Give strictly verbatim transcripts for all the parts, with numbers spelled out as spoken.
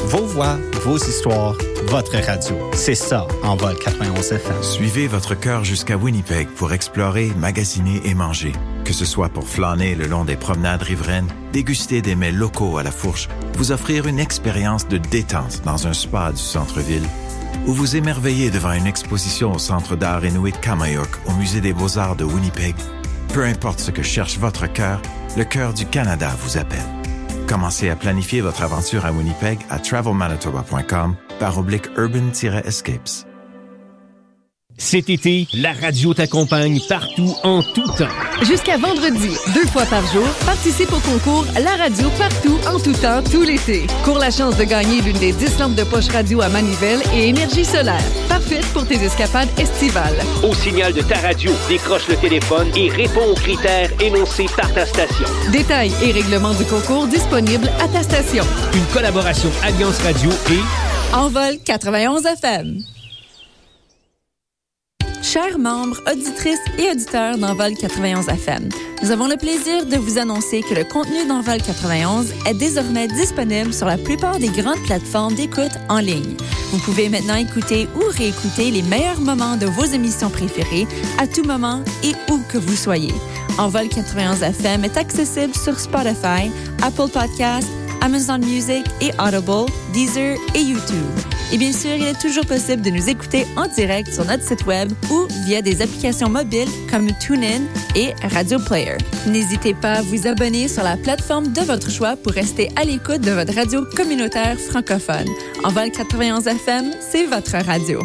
Vos voix, vos histoires, votre radio. C'est ça, Envol quatre-vingt-onze F M. Suivez votre cœur jusqu'à Winnipeg pour explorer, magasiner et manger. Que ce soit pour flâner le long des promenades riveraines, déguster des mets locaux à la fourche, vous offrir une expérience de détente dans un spa du centre-ville, ou vous émerveiller devant une exposition au Centre d'art Inuit Kamayouk au Musée des Beaux-Arts de Winnipeg. Peu importe ce que cherche votre cœur, le cœur du Canada vous appelle. Commencez à planifier votre aventure à Winnipeg à travel manitoba point com par oblique urban-escapes. Cet été, la radio t'accompagne partout en tout temps. Jusqu'à vendredi, deux fois par jour, participe au concours La radio partout en tout temps tout l'été. Cours la chance de gagner l'une des dix lampes de poche radio à manivelle et énergie solaire. Parfaite pour tes escapades estivales. Au signal de ta radio, décroche le téléphone et réponds aux critères énoncés par ta station. Détails et règlements du concours disponibles à ta station. Une collaboration Alliance Radio et Envol quatre-vingt-onze F M. Chers membres, auditrices et auditeurs d'Envol quatre-vingt-onze F M, nous avons le plaisir de vous annoncer que le contenu d'Envol quatre-vingt-onze est désormais disponible sur la plupart des grandes plateformes d'écoute en ligne. Vous pouvez maintenant écouter ou réécouter les meilleurs moments de vos émissions préférées à tout moment et où que vous soyez. Envol quatre-vingt-onze F M est accessible sur Spotify, Apple Podcasts, Amazon Music et Audible, Deezer et YouTube. Et bien sûr, il est toujours possible de nous écouter en direct sur notre site web ou via des applications mobiles comme TuneIn et Radio Player. N'hésitez pas à vous abonner sur la plateforme de votre choix pour rester à l'écoute de votre radio communautaire francophone. Envol quatre-vingt-onze F M, c'est votre radio.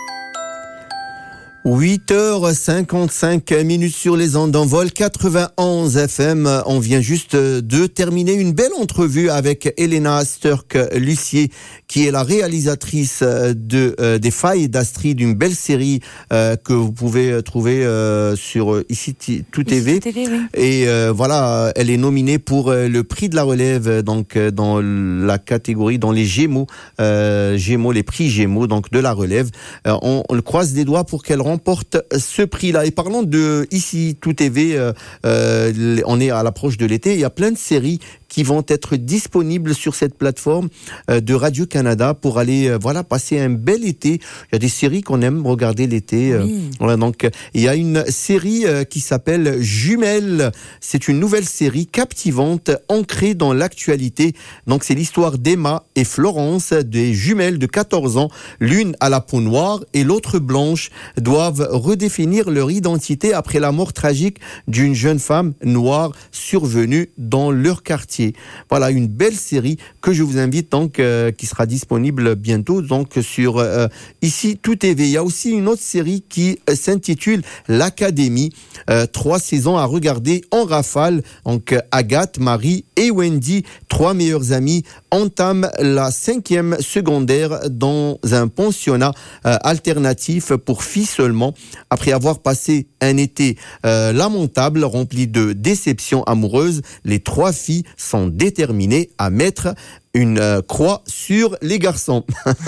huit heures cinquante-cinq minutes sur les ondes d'Envol quatre-vingt-onze F M. On vient juste de terminer une belle entrevue avec Elena Sturck-Lucier, qui est la réalisatrice de euh, des Failles d'Astrid, d'une belle série euh, que vous pouvez trouver euh, sur Ici Tout T V. T V, oui. Et euh, voilà, elle est nominée pour euh, le prix de la relève, donc euh, dans la catégorie, dans les Gémeaux, euh, Gémeaux, les prix Gémeaux, donc de la relève. Euh, on, on le croise des doigts pour qu'elle remporte ce prix-là. Et parlant de Ici Tout T V, euh, euh, on est à l'approche de l'été. Il y a plein de séries qui vont être disponibles sur cette plateforme euh, de Radio-Canada pour aller euh, voilà passer un bel été. Il y a des séries qu'on aime regarder l'été. Euh, oui. Voilà, donc il y a une série euh, qui s'appelle Jumelles. C'est une nouvelle série captivante, ancrée dans l'actualité. Donc c'est l'histoire d'Emma et Florence, des jumelles de quatorze ans. L'une à la peau noire et l'autre blanche doivent redéfinir leur identité après la mort tragique d'une jeune femme noire survenue dans leur quartier. Voilà, une belle série que je vous invite donc, euh, qui sera disponible bientôt donc sur euh, Ici Tout T V. Il y a aussi une autre série qui euh, s'intitule L'Académie. Euh, trois saisons à regarder en rafale. Donc Agathe, Marie et Wendy, trois meilleures amies, entament la cinquième secondaire dans un pensionnat euh, alternatif pour filles seulement. Après avoir passé un été euh, lamentable, rempli de déceptions amoureuses, les trois filles sont déterminées à mettre une euh, croix sur les garçons.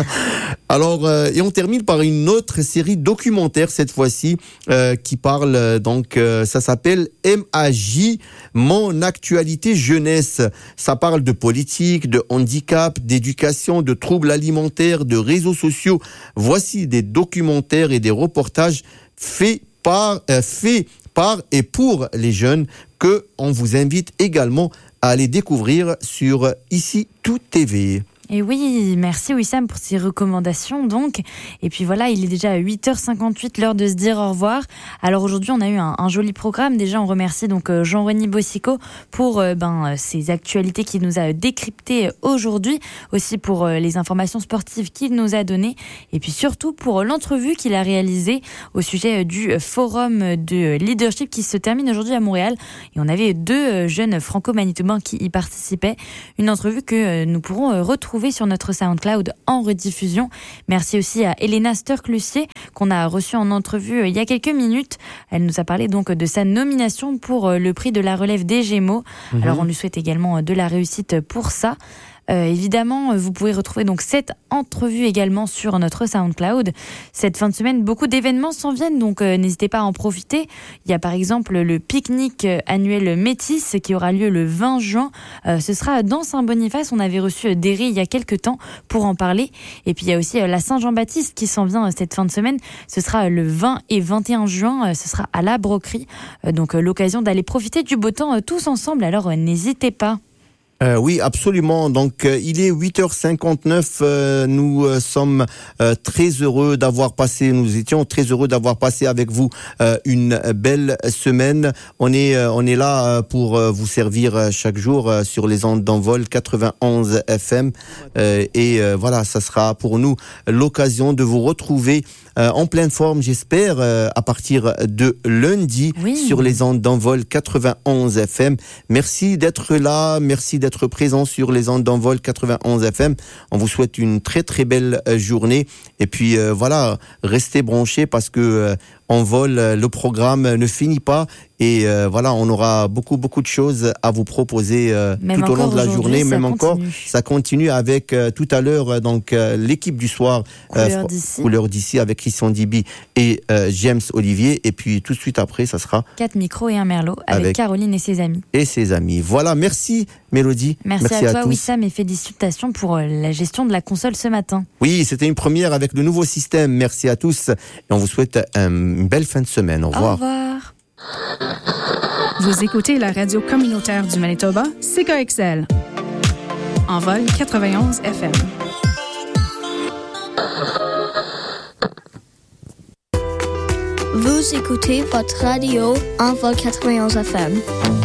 Alors, euh, et on termine par une autre série documentaire cette fois-ci euh, qui parle euh, donc, euh, ça s'appelle M A J, Mon Actualité Jeunesse. Ça parle de politique, de handicap, d'éducation, de troubles alimentaires, de réseaux sociaux. Voici des documentaires et des reportages faits par, euh, faits par et pour les jeunes que on vous invite également à aller découvrir sur Ici Tout T V. Et oui, merci Wissam pour ces recommandations donc. Et puis voilà, il est déjà huit heures cinquante-huit, l'heure de se dire au revoir. Alors aujourd'hui, on a eu un, un joli programme. Déjà, on remercie donc Jean-René Bossico pour euh, ben, ces actualités qu'il nous a décryptées aujourd'hui, aussi pour euh, les informations sportives qu'il nous a données, et puis surtout pour l'entrevue qu'il a réalisée au sujet du forum de leadership qui se termine aujourd'hui à Montréal. Et on avait deux jeunes franco-manitobains qui y participaient. Une entrevue que nous pourrons retrouver sur notre SoundCloud en rediffusion. Merci aussi à Elena Sturck-Lucier qu'on a reçue en entrevue il y a quelques minutes. Elle nous a parlé donc de sa nomination pour le prix de la relève des Gémeaux. Mmh. Alors on lui souhaite également de la réussite pour ça. Euh, évidemment, vous pouvez retrouver donc cette entrevue également sur notre SoundCloud. Cette fin de semaine, beaucoup d'événements s'en viennent, donc euh, n'hésitez pas à en profiter. Il y a par exemple le pique-nique annuel Métis qui aura lieu le vingt juin. Euh, ce sera dans Saint-Boniface. On avait reçu Derry il y a quelques temps pour en parler. Et puis il y a aussi la Saint-Jean-Baptiste qui s'en vient cette fin de semaine. Ce sera le vingt et vingt et un juin. Ce sera à la Broquerie. Euh, donc euh, l'occasion d'aller profiter du beau temps euh, tous ensemble. Alors euh, n'hésitez pas. Euh, oui, absolument. Donc, euh, il est huit heures cinquante-neuf. Euh, nous euh, sommes euh, très heureux d'avoir passé, nous étions très heureux d'avoir passé avec vous euh, une belle semaine. On est, euh, on est là euh, pour euh, vous servir euh, chaque jour euh, sur les ondes d'Envol quatre-vingt-onze F M. Euh, et euh, voilà, ça sera pour nous l'occasion de vous retrouver euh, en pleine forme, j'espère, euh, à partir de lundi oui. sur les ondes d'Envol quatre-vingt-onze F M. Merci d'être là, merci d'être être présent sur les ondes d'Envol quatre-vingt-onze F M. On vous souhaite une très très belle journée et puis euh, voilà, restez branchés parce que euh, Envol, le programme ne finit pas et euh, voilà, on aura beaucoup beaucoup de choses à vous proposer euh, tout au long de la journée, même continue. encore ça continue avec euh, tout à l'heure donc euh, l'équipe du soir Couleur, euh, d'ici. Couleur d'ici avec Christian Diby et euh, James Olivier et puis tout de suite après ça sera quatre micros et un merlot avec, avec Caroline et ses amis. Et ses amis. Voilà, merci Mélodie. Merci, merci à, à toi Wissam et félicitations pour la gestion de la console ce matin. Oui, c'était une première avec le nouveau système. Merci à tous et on vous souhaite un, une belle fin de semaine. Au revoir. Au revoir. Vous écoutez la radio communautaire du Manitoba, C K X L. Envol quatre-vingt-onze F M. Vous écoutez votre radio Envol quatre-vingt-onze F M.